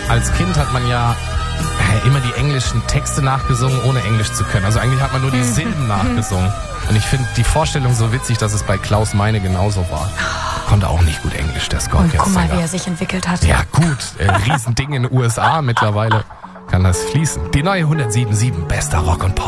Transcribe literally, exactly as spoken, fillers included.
als Kind hat man ja immer die englischen Texte nachgesungen, ohne Englisch zu können. Also eigentlich hat man nur die Silben nachgesungen. Und ich finde die Vorstellung so witzig, dass es bei Klaus Meine genauso war. Konnte auch nicht gut Englisch, der Scorpions. Und guck mal, wie er sich entwickelt hat. Ja gut, äh, Riesending in den U S A mittlerweile kann das fließen. Die neue hundertsieben Komma sieben, bester Rock und Pop.